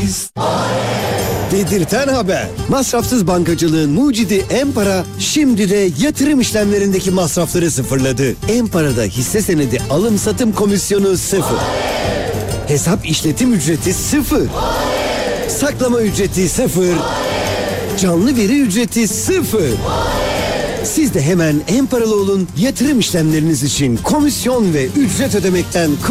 biz dedirten haber. Masrafsız bankacılığın mucidi Em-Para şimdi de yatırım işlemlerindeki masrafları sıfırladı. Em-Para'da hisse senedi alım satım komisyonu 0. Hesap işletim ücreti 0. Saklama ücreti 0. Canlı veri ücreti 0. Siz de hemen Em-Paralı olun, yatırım işlemleriniz için komisyon ve ücret ödemekten